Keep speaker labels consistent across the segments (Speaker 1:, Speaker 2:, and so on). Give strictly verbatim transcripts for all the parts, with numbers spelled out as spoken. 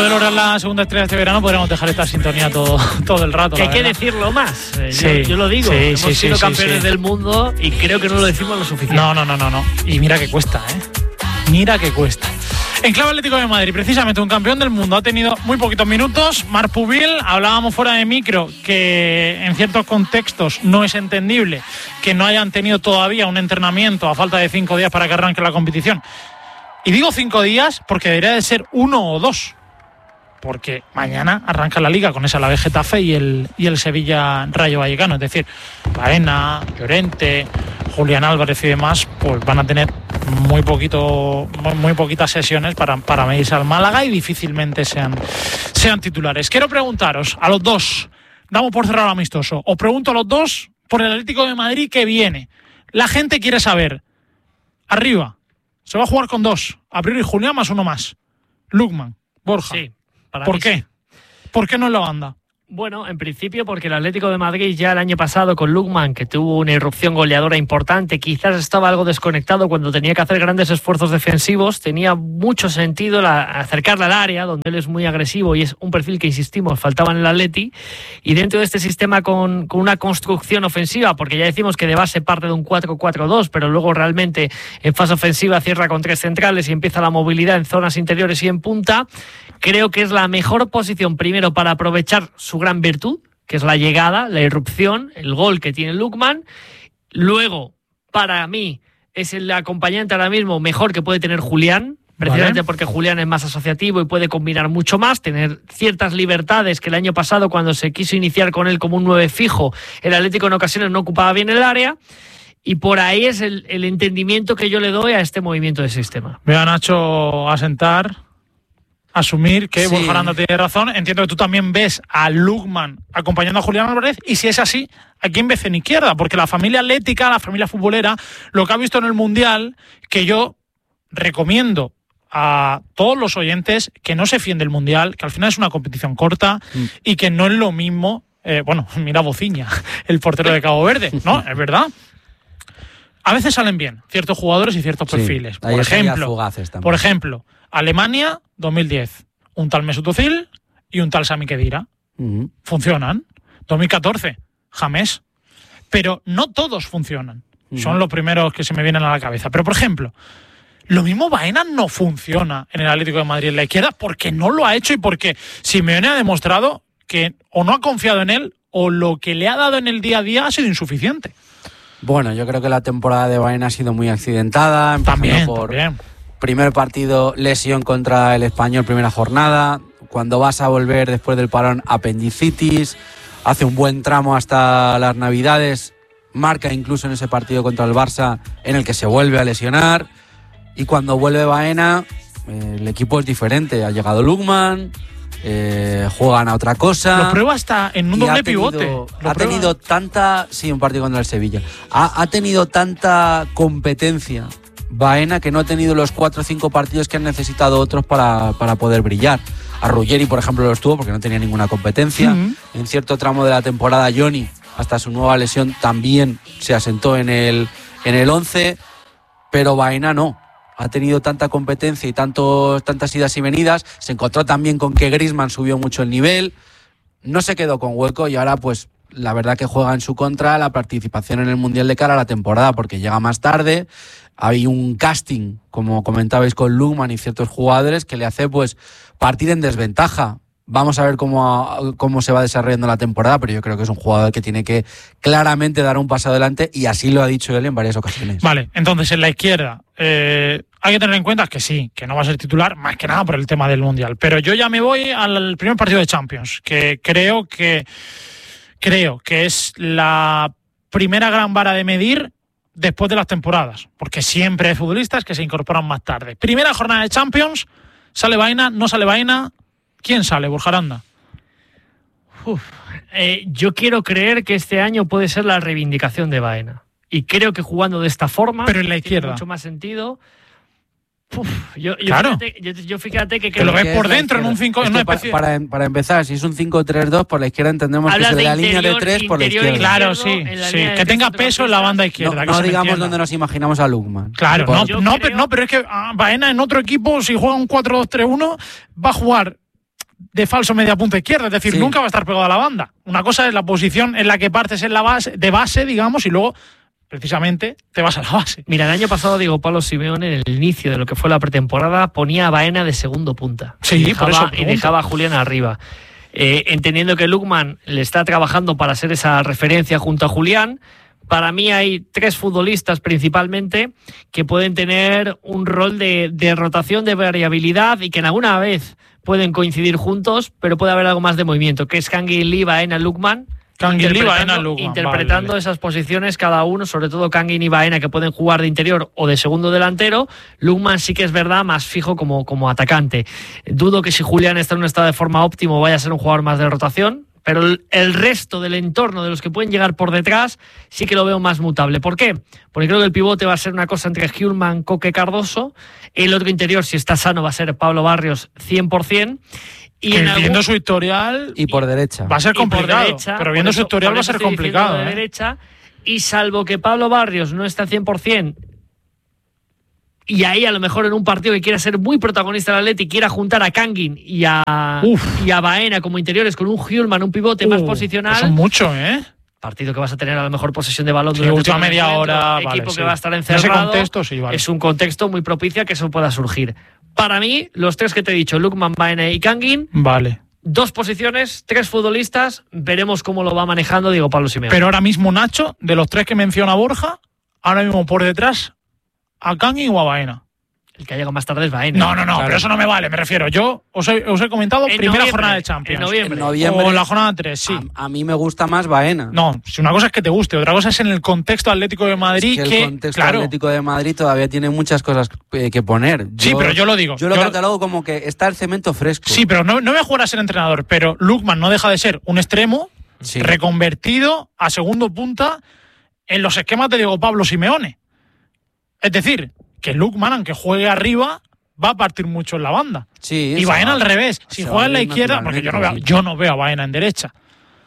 Speaker 1: de lograr la segunda estrella este verano, podríamos dejar esta sintonía todo, todo el rato.
Speaker 2: Que hay que decirlo más. Eh,
Speaker 1: sí,
Speaker 2: yo, yo lo digo.
Speaker 1: Sí,
Speaker 2: Hemos
Speaker 1: sí,
Speaker 2: sido
Speaker 1: sí,
Speaker 2: campeones
Speaker 1: sí.
Speaker 2: del mundo y creo que no lo decimos lo suficiente.
Speaker 1: No, no, no, no, no. Y mira que cuesta, ¿eh? Mira que cuesta. En clave Atlético de Madrid, precisamente un campeón del mundo ha tenido muy poquitos minutos. Marc Pubil, hablábamos fuera de micro que en ciertos contextos no es entendible que no hayan tenido todavía un entrenamiento a falta de cinco días para que arranque la competición. Y digo cinco días porque debería de ser uno o dos. Porque mañana arranca la Liga con esa Alavés Getafe y el, y el Sevilla Rayo Vallecano. Es decir, Baena, Llorente, Julián Álvarez y demás, pues van a tener muy poquito, muy, muy poquitas sesiones para, para medirse al Málaga y difícilmente sean, sean titulares. Quiero preguntaros a los dos, damos por cerrado amistoso, os pregunto a los dos por el Atlético de Madrid que viene. La gente quiere saber, arriba, se va a jugar con dos, a priori Julián más uno más, Lukman, Borja.
Speaker 2: Sí.
Speaker 1: ¿Por qué? Sí. ¿Por qué no en la banda?
Speaker 2: Bueno, en principio porque el Atlético de Madrid ya el año pasado con Lukman, que tuvo una irrupción goleadora importante, quizás estaba algo desconectado cuando tenía que hacer grandes esfuerzos defensivos, tenía mucho sentido la, acercarle al área, donde él es muy agresivo y es un perfil que, insistimos, faltaba en el Atleti, y dentro de este sistema con, con una construcción ofensiva, porque ya decimos que de base parte de un cuatro cuatro dos, pero luego realmente en fase ofensiva cierra con tres centrales y empieza la movilidad en zonas interiores y en punta, creo que es la mejor posición primero para aprovechar su gran virtud, que es la llegada, la irrupción, el gol que tiene Lukman. Luego, para mí, es el acompañante ahora mismo mejor que puede tener Julián, precisamente vale. porque Julián es más asociativo y puede combinar mucho más, tener ciertas libertades que el año pasado, cuando se quiso iniciar con él como un nueve fijo, el Atlético en ocasiones no ocupaba bien el área. Y por ahí es el, el entendimiento que yo le doy a este movimiento de sistema.
Speaker 1: Veo a Nacho asentar, asumir que sí. Borja Aranda tiene razón. Entiendo que tú también ves a Lukman acompañando a Julián Álvarez, y si es así, ¿a quién ves en izquierda? Porque la familia atlética, la familia futbolera, lo que ha visto en el Mundial, que yo recomiendo a todos los oyentes que no se fíen del Mundial, que al final es una competición corta mm. y que no es lo mismo, eh, bueno, mira Bociña, el portero de Cabo Verde, ¿no? Es verdad. A veces salen bien ciertos jugadores y ciertos sí, perfiles. Por ejemplo, por ejemplo, Alemania dos mil diez, un tal Mesut Özil y un tal Sami Khedira. Uh-huh. Funcionan. dos mil catorce, James. Pero no todos funcionan. Uh-huh. Son los primeros que se me vienen a la cabeza. Pero, por ejemplo, lo mismo Baena no funciona en el Atlético de Madrid en la izquierda porque no lo ha hecho y porque Simeone ha demostrado que o no ha confiado en él o lo que le ha dado en el día a día ha sido insuficiente.
Speaker 3: Bueno, yo creo que la temporada de Baena ha sido muy accidentada.
Speaker 1: También,
Speaker 3: por
Speaker 1: también.
Speaker 3: Primer partido, lesión contra el Español, primera jornada. Cuando vas a volver después del parón, apendicitis. Hace un buen tramo hasta las Navidades. Marca incluso en ese partido contra el Barça, en el que se vuelve a lesionar. Y cuando vuelve Baena, eh, el equipo es diferente. Ha llegado Lukman, eh, juegan a otra cosa.
Speaker 1: Lo prueba hasta en un doble
Speaker 3: tenido,
Speaker 1: pivote. Lo
Speaker 3: ha
Speaker 1: prueba.
Speaker 3: tenido tanta... Sí, un partido contra el Sevilla. Ha, ha tenido tanta competencia Baena que no ha tenido los cuatro o cinco partidos que han necesitado otros para, para poder brillar. A Ruggeri, por ejemplo, los tuvo porque no tenía ninguna competencia. Uh-huh. En cierto tramo de la temporada, Johnny, hasta su nueva lesión, también se asentó en el, en el once, pero Baena no. Ha tenido tanta competencia y tanto, tantas idas y venidas. Se encontró también con que Griezmann subió mucho el nivel. No se quedó con hueco y ahora, pues, la verdad que juega en su contra la participación en el Mundial de cara a la temporada porque llega más tarde. Hay un casting, como comentabais, con Lukman y ciertos jugadores que le hace, pues, partir en desventaja. Vamos a ver cómo, cómo se va desarrollando la temporada, pero yo creo que es un jugador que tiene que claramente dar un paso adelante y así lo ha dicho él en varias ocasiones.
Speaker 1: Vale, entonces en la izquierda eh, hay que tener en cuenta que sí, que no va a ser titular, más que nada por el tema del Mundial. Pero yo ya me voy al primer partido de Champions, que creo que creo que es la primera gran vara de medir después de las temporadas, porque siempre hay futbolistas que se incorporan más tarde. Primera jornada de Champions, sale Baena, no sale Baena. ¿Quién sale, Borja Aranda?
Speaker 2: Uf, eh, yo quiero creer que este año puede ser la reivindicación de Baena. Y creo que jugando de esta forma...
Speaker 1: Pero en la izquierda.
Speaker 2: Tiene mucho más sentido. Uf, yo, yo,
Speaker 1: claro.
Speaker 2: fíjate, yo, yo fíjate que...
Speaker 1: Que lo ves por dentro en un cinco...
Speaker 3: Es
Speaker 1: en una
Speaker 3: que
Speaker 1: especie...
Speaker 3: para, para, para empezar, si es un cinco tres dos, por la izquierda entendemos
Speaker 2: Hablas
Speaker 3: que es de la
Speaker 2: interior,
Speaker 3: línea de tres por la izquierda.
Speaker 1: Claro, sí. sí. Que tenga peso en la banda izquierda.
Speaker 3: No,
Speaker 1: que
Speaker 3: no digamos dónde nos imaginamos a Lukman.
Speaker 1: Claro, no, no,
Speaker 2: creo...
Speaker 1: pero, no, pero es que Baena en otro equipo, si juega un cuatro dos tres uno, va a jugar de falso media punta izquierda, es decir,
Speaker 3: sí.
Speaker 1: nunca va a estar pegado a la banda. Una cosa es la posición en la que partes en la base, de base, digamos, y luego precisamente te vas a la base.
Speaker 2: Mira, el año pasado Diego Pablo Simeone, en el inicio de lo que fue la pretemporada, ponía a Baena de segundo punta.
Speaker 1: Sí,
Speaker 2: y dejaba,
Speaker 1: por eso
Speaker 2: y dejaba a Julián arriba. Eh, entendiendo que Lookman le está trabajando para ser esa referencia junto a Julián, para mí hay tres futbolistas principalmente que pueden tener un rol de, de rotación, de variabilidad y que en alguna vez pueden coincidir juntos, pero puede haber algo más de movimiento, que es Kangin Lee, Baena, Lookman.
Speaker 1: Kangin Lee,
Speaker 2: interpretando,
Speaker 1: Baena, Lookman.
Speaker 2: interpretando
Speaker 1: vale, vale.
Speaker 2: esas posiciones cada uno, sobre todo Kangin y Baena, que pueden jugar de interior o de segundo delantero. Lookman sí que es verdad más fijo como, como atacante. Dudo que si Julián está en un estado de forma óptimo vaya a ser un jugador más de rotación, pero el, el resto del entorno de los que pueden llegar por detrás sí que lo veo más mutable. ¿Por qué? Porque creo que el pivote va a ser una cosa entre Hjulman, Coque, Cardoso. El otro interior, si está sano, va a ser Pablo Barrios cien por ciento. Y
Speaker 1: que
Speaker 2: en
Speaker 1: viendo
Speaker 2: algún...
Speaker 1: su historial
Speaker 3: Y por derecha.
Speaker 1: va a ser
Speaker 2: y por
Speaker 1: complicado,
Speaker 2: derecha,
Speaker 1: pero viendo
Speaker 2: por
Speaker 1: su
Speaker 2: eso-
Speaker 1: historial
Speaker 2: por
Speaker 1: va a
Speaker 2: eso
Speaker 1: ser
Speaker 2: estoy diciendo
Speaker 1: complicado.
Speaker 2: de
Speaker 1: ¿eh?
Speaker 2: derecha, y salvo que Pablo Barrios no está cien por ciento, y ahí a lo mejor en un partido que quiera ser muy protagonista el Atleti, quiera juntar a Kangin y a, y a Baena como interiores con un Hjulman, un pivote más
Speaker 1: Uh,
Speaker 2: posicional.
Speaker 1: pues son mucho, ¿eh?
Speaker 2: Partido que vas a tener a lo mejor posesión de balón
Speaker 1: Sí,
Speaker 2: durante
Speaker 1: última
Speaker 2: todo el
Speaker 1: media
Speaker 2: encuentro,
Speaker 1: hora,
Speaker 2: equipo
Speaker 1: vale,
Speaker 2: que
Speaker 1: sí.
Speaker 2: va a estar
Speaker 1: En ese
Speaker 2: encerrado.
Speaker 1: contexto, sí, vale.
Speaker 2: Es un contexto muy propicio a que eso pueda surgir. Para mí, los tres que te he dicho, Lookman, Baena y Kangin,
Speaker 1: Vale.
Speaker 2: dos posiciones, tres futbolistas, veremos cómo lo va manejando Diego Pablo Simeone.
Speaker 1: Pero ahora mismo, Nacho, de los tres que menciona Borja, ahora mismo por detrás, a Kangin o a Baena.
Speaker 2: El que ha llegado más tarde es Baena.
Speaker 1: No, no, no,
Speaker 3: Claro.
Speaker 1: pero eso no me vale, me refiero. Yo os he, os he comentado
Speaker 2: En
Speaker 1: primera
Speaker 2: noviembre,
Speaker 1: jornada de Champions.
Speaker 2: en noviembre.
Speaker 3: En noviembre.
Speaker 1: O la jornada tres, sí.
Speaker 3: A, a mí me gusta más Baena.
Speaker 1: No, si una cosa es que te guste, otra cosa es en el contexto Atlético de Madrid.
Speaker 3: Es que el contexto
Speaker 1: claro,
Speaker 3: Atlético de Madrid todavía tiene muchas cosas eh, que poner.
Speaker 1: Sí, pero yo lo digo.
Speaker 3: Yo lo
Speaker 1: Yo-
Speaker 3: catalogo como que está el cemento fresco.
Speaker 1: Sí, pero no, no me jugar a ser entrenador, pero Lookman no deja de ser un extremo
Speaker 3: Sí.
Speaker 1: reconvertido a segundo punta en los esquemas de Diego Pablo Simeone. Es decir, que Lookman, aunque juegue arriba, va a partir mucho en la banda.
Speaker 3: Sí,
Speaker 1: Y
Speaker 3: se
Speaker 1: Baena
Speaker 3: va-
Speaker 1: al revés. Si
Speaker 3: se
Speaker 1: juega
Speaker 3: va
Speaker 1: en la
Speaker 3: bien
Speaker 1: izquierda, porque yo no, veo,
Speaker 3: naturalmente,
Speaker 1: yo no veo a Baena en derecha.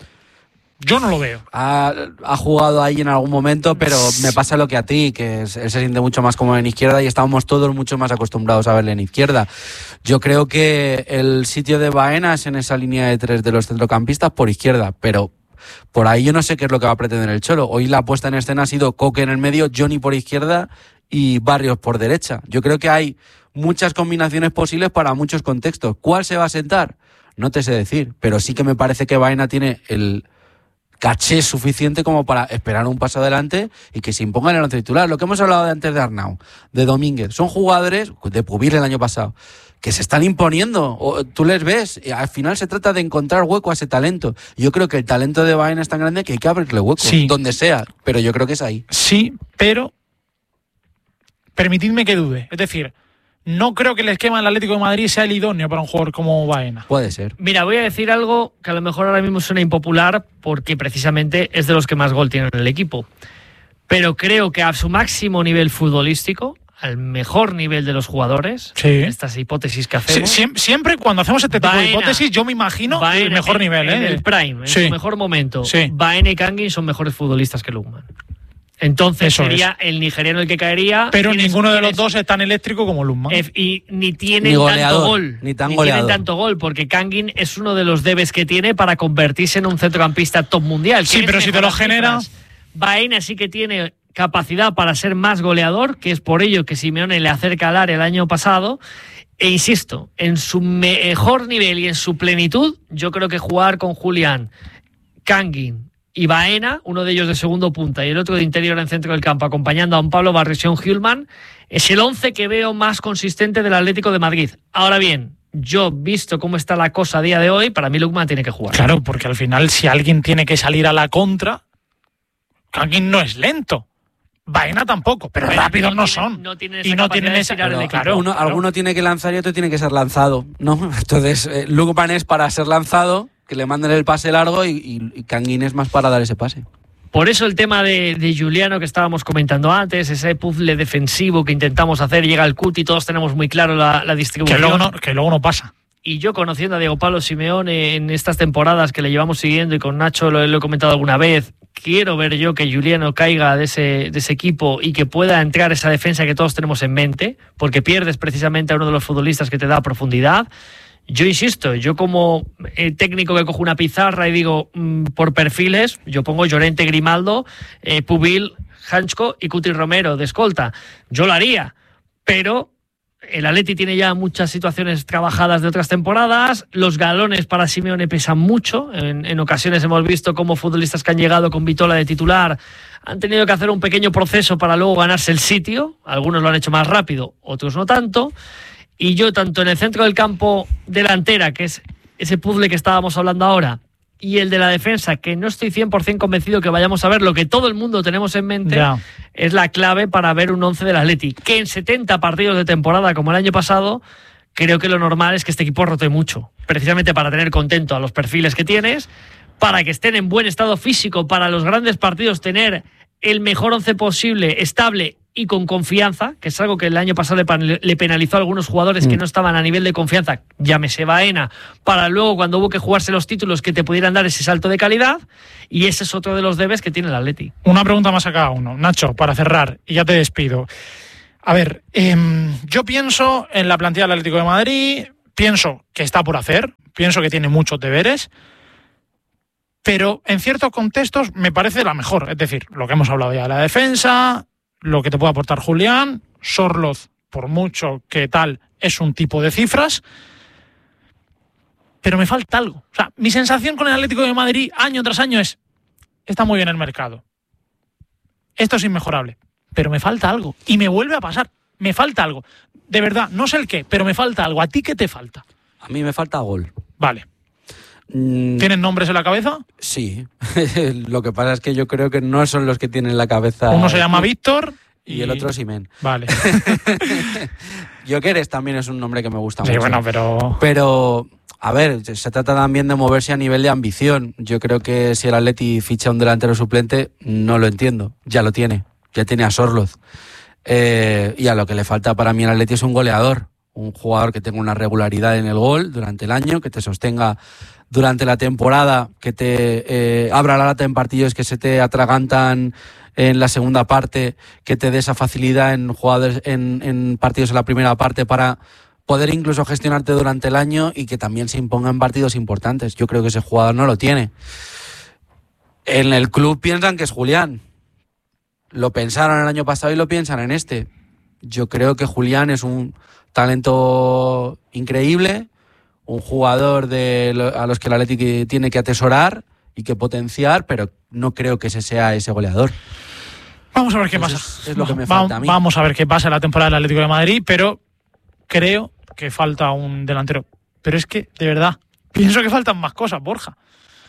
Speaker 1: Yo no lo veo.
Speaker 3: Ha, ha jugado ahí en algún momento, pero me pasa lo que a ti, que es- él se siente mucho más cómodo en izquierda y estábamos todos mucho más acostumbrados a verle en izquierda. Yo creo que el sitio de Baena es en esa línea de tres de los centrocampistas por izquierda, pero por ahí yo no sé qué es lo que va a pretender el Cholo. Hoy la puesta en escena ha sido Coque en el medio, Johnny por izquierda y Barrios por derecha. Yo creo que hay muchas combinaciones posibles para muchos contextos. ¿Cuál se va a sentar? No te sé decir, pero sí que me parece que Baena tiene el caché suficiente como para esperar un paso adelante y que se imponga en el once titular. Lo que hemos hablado de antes de Arnau, de Domínguez, son jugadores de Pubir el año pasado que se están imponiendo. O, tú les ves, y al final se trata de encontrar hueco a ese talento. Yo creo que el talento de Baena es tan grande que hay que abrirle hueco,
Speaker 1: Sí.
Speaker 3: donde sea, pero yo creo que es ahí.
Speaker 1: Sí, pero permitidme que dude. Es decir, no creo que el esquema del Atlético de Madrid sea el idóneo para un jugador como Baena.
Speaker 3: Puede ser.
Speaker 2: Mira, voy a decir algo que a lo mejor ahora mismo suena impopular porque precisamente es de los que más gol tienen en el equipo. Pero creo que a su máximo nivel futbolístico, al mejor nivel de los jugadores,
Speaker 1: Sí.
Speaker 2: estas hipótesis que
Speaker 1: Sie-
Speaker 2: hacemos,
Speaker 1: siem- Siempre cuando hacemos este tipo de
Speaker 2: Baena.
Speaker 1: hipótesis, yo me imagino el
Speaker 2: Baena
Speaker 1: mejor
Speaker 2: en-
Speaker 1: nivel.
Speaker 2: en
Speaker 1: ¿eh?
Speaker 2: el prime, en
Speaker 1: Sí.
Speaker 2: su mejor momento,
Speaker 1: Sí.
Speaker 2: Baena y Kangin son mejores futbolistas que Lookman. Entonces
Speaker 1: Eso
Speaker 2: sería el nigeriano el que caería.
Speaker 1: Pero
Speaker 2: Tienes-
Speaker 1: ninguno de los
Speaker 2: tienes-
Speaker 1: dos es tan eléctrico como Luzman.
Speaker 2: Ef- y ni tienen
Speaker 3: Ni goleador,
Speaker 2: tanto gol.
Speaker 3: ni tan
Speaker 2: tienen
Speaker 3: goleador.
Speaker 2: tanto gol, porque Kangin es uno de los debes que tiene para convertirse en un centrocampista top mundial.
Speaker 1: Sí,
Speaker 2: ¿Quieres
Speaker 1: pero si te
Speaker 2: mejorar
Speaker 1: lo genera-
Speaker 2: cifras? Baena sí que tiene capacidad para ser más goleador, que es por ello que Simeone le acerca al área el año pasado. E insisto, en su mejor nivel y en su plenitud, yo creo que jugar con Julián, Kangin y Baena, uno de ellos de segundo punta y el otro de interior en centro del campo, acompañando a un Pablo Barrios y a un Hjulman, es el once que veo más consistente del Atlético de Madrid. Ahora bien, yo, visto cómo está la cosa a día de hoy, para mí Lookman tiene que jugar.
Speaker 1: Claro, porque al final, si alguien tiene que salir a la contra, Kangin no es lento. Baena tampoco, pero
Speaker 2: Pero
Speaker 1: rápidos no
Speaker 2: tiene-
Speaker 1: son.
Speaker 2: no tiene
Speaker 1: y
Speaker 2: esa
Speaker 1: no
Speaker 2: capacidad
Speaker 1: tienen
Speaker 2: de
Speaker 1: esa.
Speaker 2: tirar el
Speaker 1: Pero,
Speaker 2: equipo.
Speaker 1: claro,
Speaker 3: uno,
Speaker 1: claro.
Speaker 3: alguno tiene que lanzar y otro tiene que ser lanzado, ¿no? Entonces, eh, Lookman es para ser lanzado, que le manden el pase largo y, y, y Kangin es más para dar ese pase.
Speaker 2: Por eso el tema de, de Juliano que estábamos comentando antes, ese puzzle defensivo que intentamos hacer, llega al Cuti, todos tenemos muy claro la, la
Speaker 1: que,
Speaker 2: distribución.
Speaker 1: luego no, que luego no pasa.
Speaker 2: Y yo, conociendo a Diego Pablo Simeone en estas temporadas que le llevamos siguiendo, y con Nacho lo, lo he comentado alguna vez, quiero ver yo que Juliano caiga de ese, de ese equipo y que pueda entrar esa defensa que todos tenemos en mente, porque pierdes precisamente a uno de los futbolistas que te da profundidad. Yo insisto, yo como eh, técnico que cojo una pizarra y digo mmm, por perfiles, yo pongo Llorente, Grimaldo, eh, Pubil, Hanchko y Cuti Romero de escolta. Yo lo haría, pero el Atleti tiene ya muchas situaciones trabajadas de otras temporadas, los galones para Simeone pesan mucho, en, en ocasiones hemos visto cómo futbolistas que han llegado con Vitola de titular han tenido que hacer un pequeño proceso para luego ganarse el sitio, algunos lo han hecho más rápido, otros no tanto. Y yo, tanto en el centro del campo delantera, que es ese puzzle que estábamos hablando ahora, y el de la defensa, que no estoy cien por ciento convencido que vayamos a ver lo que todo el mundo tenemos en mente, ya. Es la clave para ver un once del Atleti. Que en setenta partidos de temporada, como el año pasado, creo que lo normal es que este equipo rote mucho. Precisamente para tener contento a los perfiles que tienes, para que estén en buen estado físico, para los grandes partidos tener el mejor once posible, estable y con confianza, que es algo que el año pasado le penalizó a algunos jugadores mm. que no estaban a nivel de confianza, llámese Baena, para luego cuando hubo que jugarse los títulos que te pudieran dar ese salto de calidad, y ese es otro de los debes que tiene el Atleti.
Speaker 1: Una pregunta más a cada uno. Nacho, para cerrar, y ya te despido. A ver, eh, yo pienso en la plantilla del Atlético de Madrid, pienso que está por hacer, pienso que tiene muchos deberes, pero en ciertos contextos me parece la mejor. Es decir, lo que hemos hablado ya de la defensa, lo que te puede aportar Julián, Sorloz, por mucho que tal, es un tipo de cifras, pero me falta algo. O sea, mi sensación con el Atlético de Madrid año tras año es, está muy bien el mercado, esto es inmejorable, pero me falta algo, y me vuelve a pasar, me falta algo. De verdad, no sé el qué, pero me falta algo. ¿A ti qué te falta?
Speaker 3: A mí me falta gol.
Speaker 1: Vale. ¿Tienen nombres en la cabeza?
Speaker 3: Sí. Lo que pasa es que yo creo que no son los que tienen en la cabeza.
Speaker 1: Uno se llama Víctor
Speaker 3: y, y el otro Simen.
Speaker 1: Vale.
Speaker 3: Gyökeres también es un nombre que me gusta
Speaker 1: sí,
Speaker 3: mucho.
Speaker 1: Bueno, pero...
Speaker 3: Pero, a ver, se trata también de moverse a nivel de ambición. Yo creo que si el Atleti ficha un delantero suplente, no lo entiendo. Ya lo tiene. Ya tiene a Sorloz. Eh, y a lo que le falta para mí al Atleti es un goleador. Un jugador que tenga una regularidad en el gol durante el año, que te sostenga durante la temporada, que te eh, abra la lata en partidos que se te atragantan en la segunda parte, que te dé esa facilidad en jugadores en, en partidos en la primera parte para poder incluso gestionarte durante el año y que también se imponga en partidos importantes. Yo creo que ese jugador no lo tiene. En el club piensan que es Julián. Lo pensaron el año pasado y lo piensan en este. Yo creo que Julián es un talento increíble, un jugador de lo, a los que el Atleti tiene que atesorar y que potenciar, pero no creo que ese sea ese goleador.
Speaker 1: Vamos a ver qué
Speaker 3: Entonces,
Speaker 1: pasa.
Speaker 3: Es, es lo que me
Speaker 1: Va,
Speaker 3: falta a mí.
Speaker 1: Vamos a ver qué pasa en la temporada del Atlético de Madrid, pero creo que falta un delantero. Pero es que, de verdad, pienso que faltan más cosas, Borja.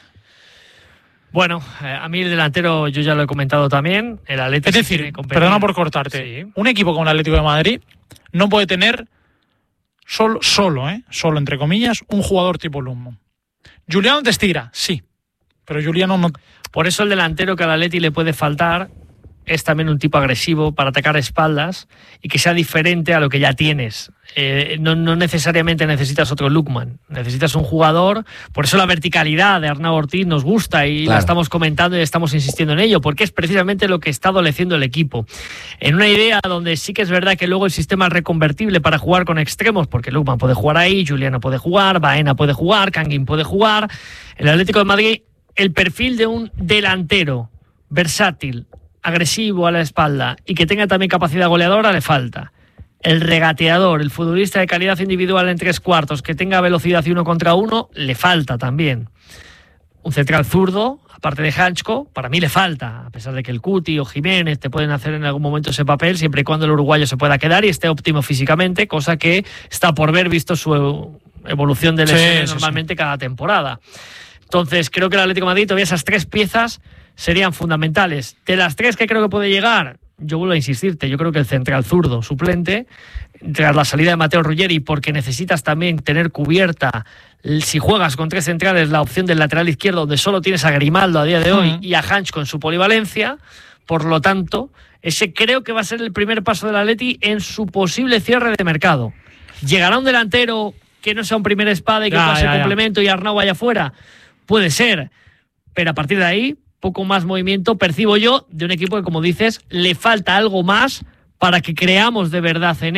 Speaker 2: Bueno, eh, a mí el delantero yo ya lo he comentado también. El Atlético,
Speaker 1: es decir, perdona por cortarte, sí. Un equipo como el Atlético de Madrid no puede tener solo, solo, ¿eh? solo entre comillas, un jugador tipo Lundman. Juliano te estira, sí, pero Juliano no.
Speaker 2: Por eso el delantero que al Atleti le puede faltar es también un tipo agresivo para atacar espaldas y que sea diferente a lo que ya tienes. Eh, no, no necesariamente necesitas otro Lukman, necesitas un jugador. Por eso la verticalidad de Arnau Ortiz nos gusta y claro. La estamos comentando y estamos insistiendo en ello, porque es precisamente lo que está adoleciendo el equipo. En una idea donde sí que es verdad que luego el sistema es reconvertible para jugar con extremos, porque Lukman puede jugar ahí, Juliano puede jugar, Baena puede jugar, Kangin puede jugar. El Atlético de Madrid, el perfil de un delantero versátil, agresivo a la espalda y que tenga también capacidad goleadora le falta. El regateador, el futbolista de calidad individual en tres cuartos, que tenga velocidad y uno contra uno, le falta también. Un central zurdo, aparte de Hanchko, para mí le falta, a pesar de que el Cuti o Jiménez te pueden hacer en algún momento ese papel, siempre y cuando el uruguayo se pueda quedar y esté óptimo físicamente, cosa que está por ver visto su evolución de lesiones sí, sí, normalmente sí. cada temporada. Entonces creo que el Atlético de Madrid todavía esas tres piezas serían fundamentales. De las tres que creo que puede llegar, yo vuelvo a insistirte, yo creo que el central zurdo suplente, tras la salida de Matteo Ruggeri, porque necesitas también tener cubierta, si juegas con tres centrales, la opción del lateral izquierdo, donde solo tienes a Grimaldo a día de hoy uh-huh. y a Hanchko en su polivalencia. Por lo tanto, ese creo que va a ser el primer paso del Atleti en su posible cierre de mercado. ¿Llegará un delantero que no sea un primer espada y que ya, pase ya, complemento ya. y Arnau vaya fuera? Puede ser, pero a partir de ahí poco más movimiento percibo yo de un equipo que, como dices, le falta algo más para que creamos de verdad en él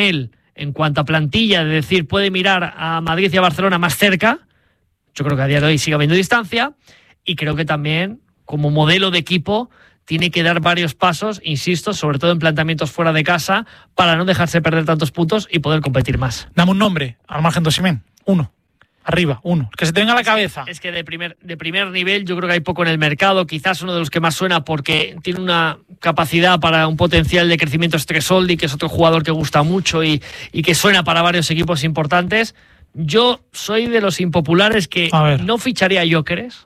Speaker 2: en cuanto a plantilla, de decir, puede mirar a Madrid y a Barcelona más cerca. Yo creo que a día de hoy sigue habiendo distancia, y creo que también, como modelo de equipo, tiene que dar varios pasos, insisto, sobre todo en planteamientos fuera de casa, para no dejarse perder tantos puntos y poder competir más.
Speaker 1: Dame un nombre, al margen de Osimhen. Uno. Arriba, uno. Que se te venga a la cabeza.
Speaker 2: Es que de primer, de primer nivel yo creo que hay poco en el mercado. Quizás uno de los que más suena porque tiene una capacidad para un potencial de crecimiento es Tresoldi, que es otro jugador que gusta mucho y, y que suena para varios equipos importantes. Yo soy de los impopulares que no ficharía a Gyökeres.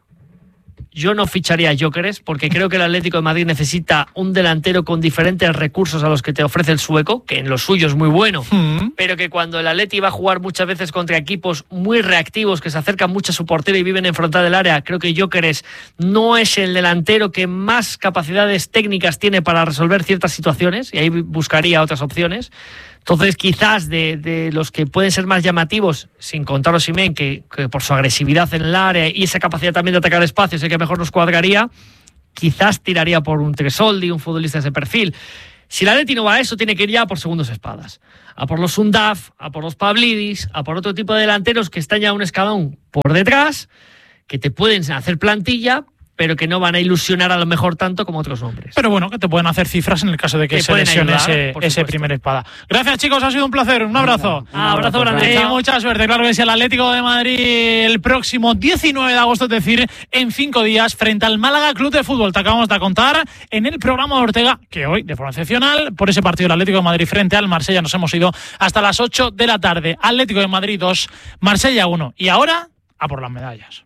Speaker 2: Yo no ficharía a Gyökeres porque creo que el Atlético de Madrid necesita un delantero con diferentes recursos a los que te ofrece el sueco, que en lo suyo es muy bueno, mm. pero que cuando el Atleti va a jugar muchas veces contra equipos muy reactivos que se acercan mucho a su portero y viven en frontal del área, creo que Gyökeres no es el delantero que más capacidades técnicas tiene para resolver ciertas situaciones, y ahí buscaría otras opciones. Entonces, quizás de, de los que pueden ser más llamativos, sin contar a Osimhen, que, que por su agresividad en el área y esa capacidad también de atacar espacios, el que mejor nos cuadraría, quizás tiraría por un Tresoldi, un futbolista de ese perfil. Si el Atleti no va a eso, tiene que ir ya a por segundos espadas. A por los Undaf, a por los Pavlidis, a por otro tipo de delanteros que están ya un escalón por detrás, que te pueden hacer plantilla, pero que no van a ilusionar a lo mejor tanto como otros nombres.
Speaker 1: Pero bueno, que te pueden hacer cifras en el caso de que, que se lesione ayudar, ese, ese primer espada. Gracias, chicos, ha sido un placer. Un abrazo.
Speaker 2: Un abrazo grande.
Speaker 1: Y mucha suerte. Claro que sí, el Atlético de Madrid el próximo diecinueve de agosto, es decir, en cinco días, frente al Málaga Club de Fútbol. Te acabamos de contar en el programa de Ortega que hoy, de forma excepcional, por ese partido del Atlético de Madrid frente al Marsella, nos hemos ido hasta las ocho de la tarde. Atlético de Madrid dos, Marsella uno. Y ahora, a por las medallas.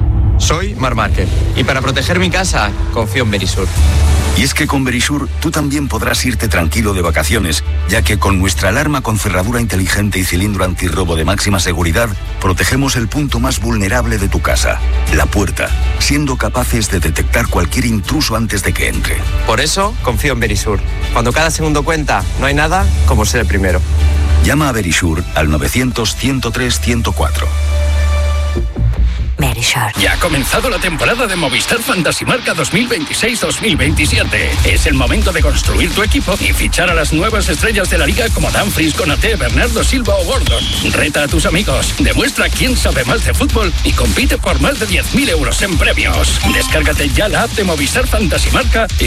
Speaker 4: Soy Marc Márquez y para proteger mi casa confío en Verisur.
Speaker 5: Y es que con Verisur tú también podrás irte tranquilo de vacaciones, ya que con nuestra alarma con cerradura inteligente y cilindro antirrobo de máxima seguridad, protegemos el punto más vulnerable de tu casa, la puerta, siendo capaces de detectar cualquier intruso antes de que entre.
Speaker 4: Por eso confío en Verisur. Cuando cada segundo cuenta, no hay nada como ser el primero.
Speaker 5: Llama a Verisur al novecientos, ciento tres, ciento cuatro.
Speaker 6: Verisur. Ya ha comenzado la temporada de Movistar Fantasy Marca dos mil veintiséis dos mil veintisiete. Es el momento de construir tu equipo y fichar a las nuevas estrellas de la liga como Dumfries, Konaté, Bernardo Silva o Gordon. Reta a tus amigos, demuestra quién sabe más de fútbol y compite por más de diez mil euros en premios. Descárgate ya la app de Movistar Fantasy Marca y